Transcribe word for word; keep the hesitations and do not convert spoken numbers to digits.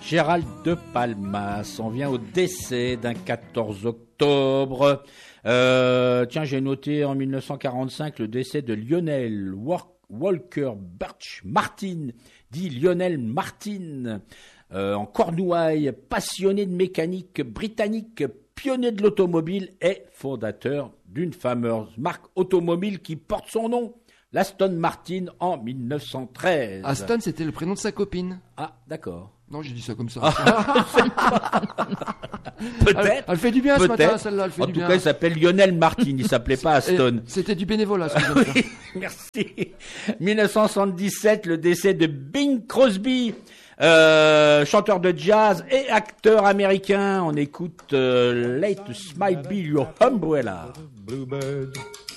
Gérald de Palmas. On vient au décès d'un quatorze octobre. Euh, tiens, j'ai noté en mille neuf cent quarante-cinq le décès de Lionel Walker Birch Martin, dit Lionel Martin, euh, en Cornouailles, passionné de mécanique britannique, pionnier de l'automobile et fondateur d'une fameuse marque automobile qui porte son nom, l'Aston Martin, en mille neuf cent treize. Aston, c'était le prénom de sa copine. Ah, d'accord. Non, j'ai dit ça comme ça. Peut-être. Elle, elle fait du bien ce Peut-être. matin, celle-là. Elle fait en du tout bien. cas, il s'appelle Lionel Martin. Il s'appelait pas Aston. C'était du bénévolat, ce que je viens de faire. Merci. mille neuf cent soixante-dix-sept, le décès de Bing Crosby, euh, chanteur de jazz et acteur américain. On écoute euh, Late Smile Be Your Umbrella. Bluebird